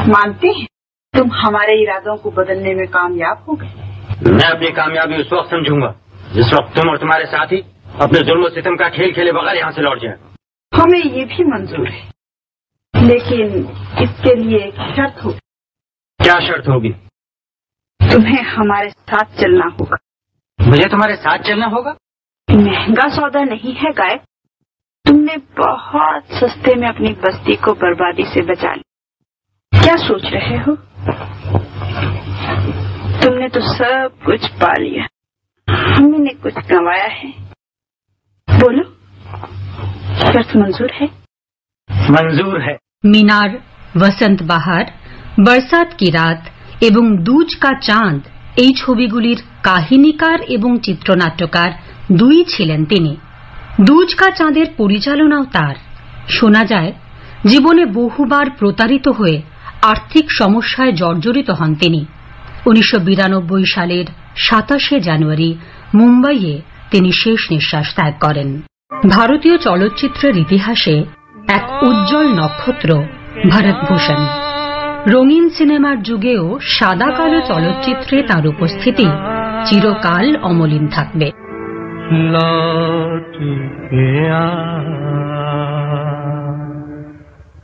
मानते हैं तुम हमारे इरादों को बदलने में कामयाब हो गए। मैं अपनी कामयाबी उस वक्त समझूंगा जिस वक्त तुम और तुम्हारे साथी अपने जुल्म और सितम का खेल खेले बगैर यहाँ से लौट जाए। हमें ये भी मंजूर है, लेकिन इसके लिए एक शर्त होगी। क्या शर्त होगी? तुम्हें हमारे साथ चलना होगा। मुझे तुम्हारे साथ चलना होगा? महंगा सौदा नहीं है गायब। तुमने बहुत सस्ते में अपनी बस्ती को बर्बादी से बचा लिया। क्या सोच रहे हो? तुमने तो सब कुछ पा लिया, हमने कुछ गंवाया है। बोलो, शर्त मंजूर है? मंजूर है। মিনার, বসন্ত বাহার, বরসাত কি রাত এবং দুজ কা চাঁদ এই ছবিগুলির কাহিনীকার এবং চিত্রনাট্যকার দুই ছিলেন তিনি। দুজ কা চাঁদের পরিচালনাও তার। শোনা যায় জীবনে বহুবার প্রতারিত হয়ে আর্থিক সমস্যায় জর্জরিত হন তিনি। 1992 সালের 27শে জানুয়ারি মুম্বাইয়ে তিনি শেষ নিঃশ্বাস ত্যাগ করেন। ভারতীয় চলচ্চিত্রের ইতিহাসে এক উজ্জ্বল নক্ষত্র ভরতভূষণ। রঙিন সিনেমার যুগেও সাদা কালো চলচ্চিত্রে তার উপস্থিতি চিরকাল অমলিন থাকবে।